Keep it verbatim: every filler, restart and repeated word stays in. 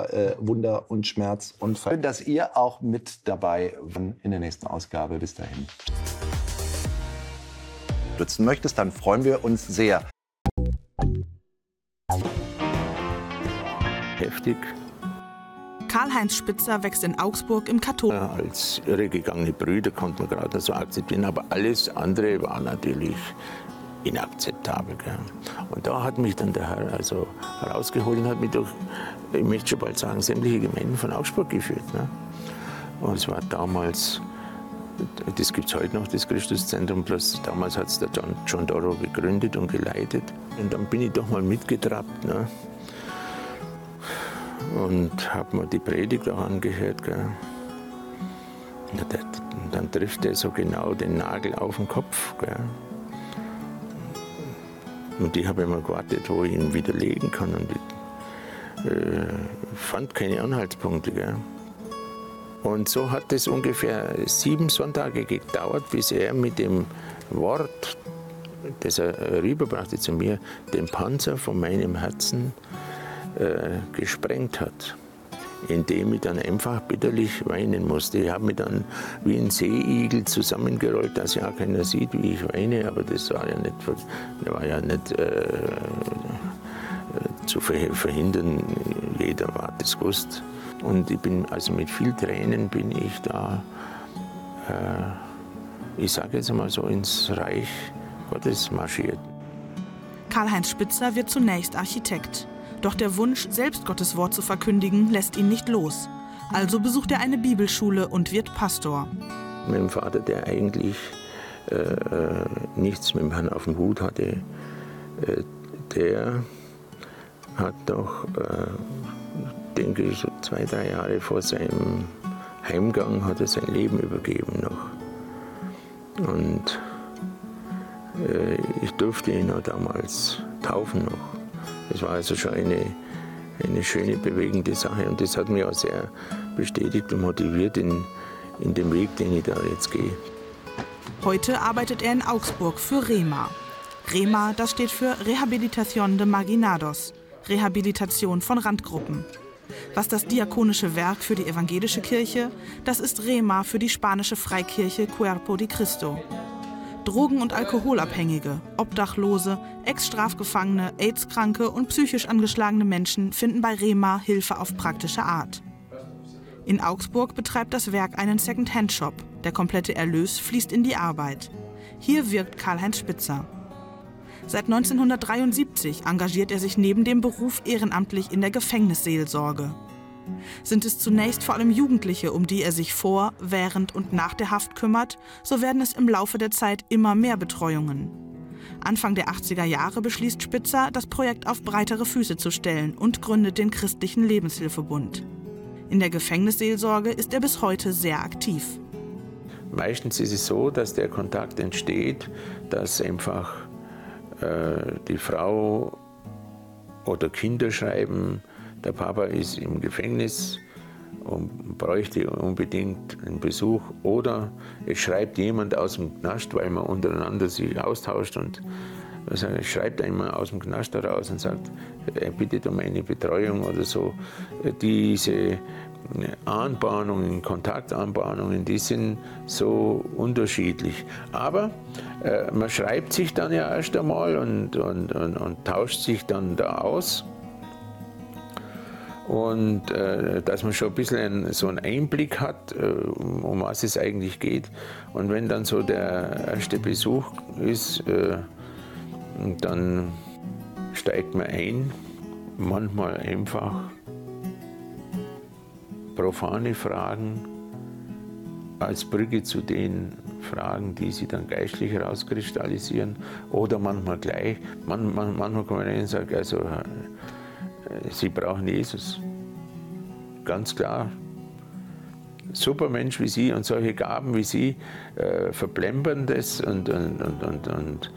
voller äh, Wunder und Schmerz und Ver Schön, dass ihr auch mit dabei seid in der nächsten Ausgabe. Bis dahin. Nutzen möchtest, dann freuen wir uns sehr. Heftig. Karl-Heinz Spitzer wächst in Augsburg im Katholischen. Als irregegangene Brüder konnte man gerade so akzeptieren, aber alles andere war natürlich inakzeptabel. Gell. Und da hat mich dann der Herr also rausgeholt und hat mich durch, ich möchte schon bald sagen, sämtliche Gemeinden von Augsburg geführt. Ne. Und es war damals, das gibt es heute noch, das Christuszentrum, bloß damals hat es der John, John Dorrow gegründet und geleitet. Und dann bin ich doch mal mitgetrabt. Ne. Und habe mir die Predigt auch angehört. Gell. Und dann trifft er so genau den Nagel auf den Kopf. Gell. Und ich habe immer gewartet, wo ich ihn widerlegen kann. Und ich äh, fand keine Anhaltspunkte. Gell. Und so hat es ungefähr sieben Sonntage gedauert, bis er mit dem Wort, das er rüberbrachte zu mir, den Panzer von meinem Herzen Äh, gesprengt hat, indem ich dann einfach bitterlich weinen musste. Ich habe mich dann wie ein Seeigel zusammengerollt, dass ja keiner sieht, wie ich weine, aber das war ja nicht, das war ja nicht äh, zu verhindern. Jeder hat das gewusst. Und ich bin, also mit viel Tränen bin ich da, äh, ich sage jetzt mal so, ins Reich Gottes marschiert. Karl-Heinz Spitzer wird zunächst Architekt. Doch der Wunsch, selbst Gottes Wort zu verkündigen, lässt ihn nicht los. Also besucht er eine Bibelschule und wird Pastor. Mein Vater, der eigentlich äh, nichts mit dem Herrn auf dem Hut hatte, äh, der hat doch, äh, denke ich, so zwei, drei Jahre vor seinem Heimgang hat er sein Leben übergeben noch. Und äh, ich durfte ihn auch damals taufen noch. Das war also schon eine, eine schöne, bewegende Sache und das hat mich auch sehr bestätigt und motiviert in, in dem Weg, den ich da jetzt gehe. Heute arbeitet er in Augsburg für REMA. REMA, das steht für Rehabilitación de Marginados, Rehabilitation von Randgruppen. Was das diakonische Werk für die evangelische Kirche, das ist REMA für die spanische Freikirche Cuerpo de Cristo. Drogen- und Alkoholabhängige, Obdachlose, Ex-Strafgefangene, AIDS-Kranke und psychisch angeschlagene Menschen finden bei REMA Hilfe auf praktische Art. In Augsburg betreibt das Werk einen Second-Hand-Shop. Der komplette Erlös fließt in die Arbeit. Hier wirkt Karl-Heinz Spitzer. Seit neunzehnhundertdreiundsiebzig engagiert er sich neben dem Beruf ehrenamtlich in der Gefängnisseelsorge. Sind es zunächst vor allem Jugendliche, um die er sich vor, während und nach der Haft kümmert, so werden es im Laufe der Zeit immer mehr Betreuungen. Anfang der achtziger Jahre beschließt Spitzer, das Projekt auf breitere Füße zu stellen und gründet den Christlichen Lebenshilfebund. In der Gefängnisseelsorge ist er bis heute sehr aktiv. Meistens ist es so, dass der Kontakt entsteht, dass einfach äh, die Frau oder Kinder schreiben, der Papa ist im Gefängnis und bräuchte unbedingt einen Besuch. Oder es schreibt jemand aus dem Knast, weil man untereinander sich austauscht. Und also es schreibt einmal aus dem Knast heraus und sagt, er bittet um eine Betreuung oder so. Diese Anbahnungen, Kontaktanbahnungen, die sind so unterschiedlich. Aber äh, man schreibt sich dann ja erst einmal und, und, und, und tauscht sich dann da aus. Und äh, dass man schon ein bisschen ein, so einen Einblick hat, äh, um, um was es eigentlich geht. Und wenn dann so der erste Besuch ist, äh, dann steigt man ein, manchmal einfach profane Fragen als Brücke zu den Fragen, die sie dann geistlich herauskristallisieren. Oder manchmal gleich, man, man, manchmal kann man rein und sagen, also, Sie brauchen Jesus. Ganz klar. Supermensch wie Sie und solche Gaben wie Sie äh, verplempern das und, und, und, und, und